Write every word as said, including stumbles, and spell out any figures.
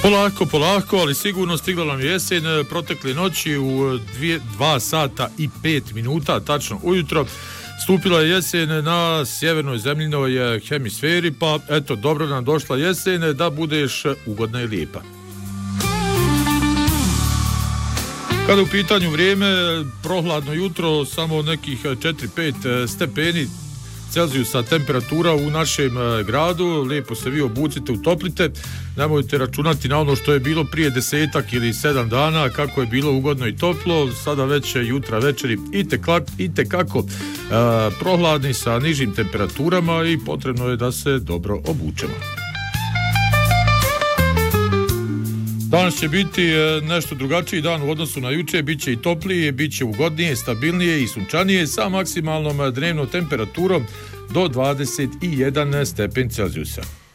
Polako, polako, ali sigurno stigla nam jesen. Protekle noći u dva sata i pet minuta, tačno ujutro, stupila je jesen na sjevernoj zemljinoj hemisferi, pa eto, dobro nam došla jesen, da budeš ugodna i lijepa. Kada u pitanju vrijeme, prohladno jutro, samo nekih četiri pet stepeni Celzijusa temperatura u našem gradu, lijepo se vi obucite, utoplite, nemojte računati na ono što je bilo prije desetak ili sedam dana, kako je bilo ugodno i toplo, sada već jutra, večeri i tekako uh, prohladni sa nižim temperaturama i potrebno je da se dobro obučemo. Danas će biti nešto drugačiji dan u odnosu na juče, bit će i toplije, bit će ugodnije, stabilnije i sunčanije sa maksimalnom dnevnom temperaturom do dvadeset jedan stepen Celzijusa.